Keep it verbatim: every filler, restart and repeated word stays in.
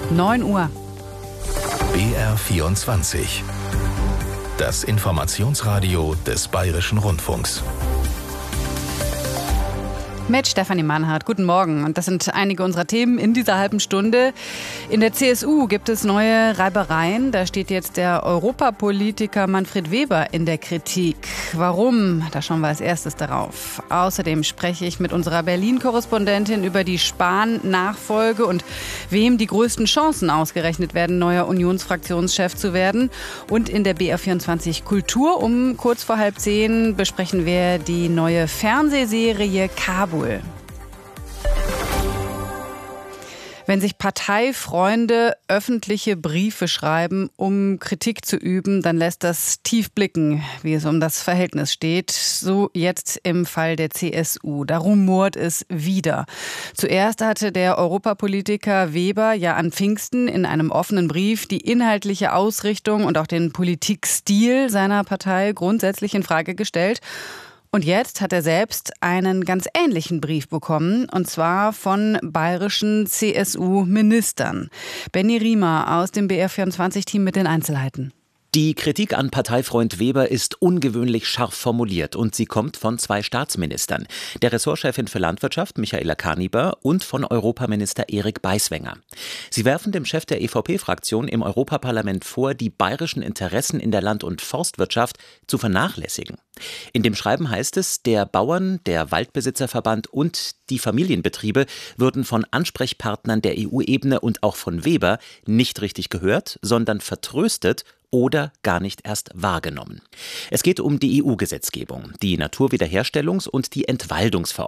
neun Uhr. B R vierundzwanzig. Das Informationsradio des Bayerischen Rundfunks. Mit Stefanie Mannhardt. Guten Morgen. Und das sind einige unserer Themen in dieser halben Stunde. In der C S U gibt es neue Reibereien. Da steht jetzt der Europapolitiker Manfred Weber in der Kritik. Warum? Da schauen wir als erstes darauf. Außerdem spreche ich mit unserer Berlin-Korrespondentin über die Spahn-Nachfolge und wem die größten Chancen ausgerechnet werden, neuer Unionsfraktionschef zu werden. Und in der B R vierundzwanzig Kultur um kurz vor halb zehn besprechen wir die neue Fernsehserie Kabul. Wenn sich Parteifreunde öffentliche Briefe schreiben, um Kritik zu üben, dann lässt das tief blicken, wie es um das Verhältnis steht. So jetzt im Fall der C S U. Da rumort es wieder. Zuerst hatte der Europapolitiker Weber ja an Pfingsten in einem offenen Brief die inhaltliche Ausrichtung und auch den Politikstil seiner Partei grundsätzlich in Frage gestellt. Und jetzt hat er selbst einen ganz ähnlichen Brief bekommen, und zwar von bayerischen C S U-Ministern. Benny Riemer aus dem B R vierundzwanzig-Team mit den Einzelheiten. Die Kritik an Parteifreund Weber ist ungewöhnlich scharf formuliert und sie kommt von zwei Staatsministern, der Ressortchefin für Landwirtschaft Michaela Kaniber und von Europaminister Erik Beiswenger. Sie werfen dem Chef der E V P-Fraktion im Europaparlament vor, die bayerischen Interessen in der Land- und Forstwirtschaft zu vernachlässigen. In dem Schreiben heißt es, der Bauern, der Waldbesitzerverband und die Familienbetriebe würden von Ansprechpartnern der E U-Ebene und auch von Weber nicht richtig gehört, sondern vertröstet oder gar nicht erst wahrgenommen. Es geht um die E U-Gesetzgebung, die Naturwiederherstellungs- und die Entwaldungsverordnung.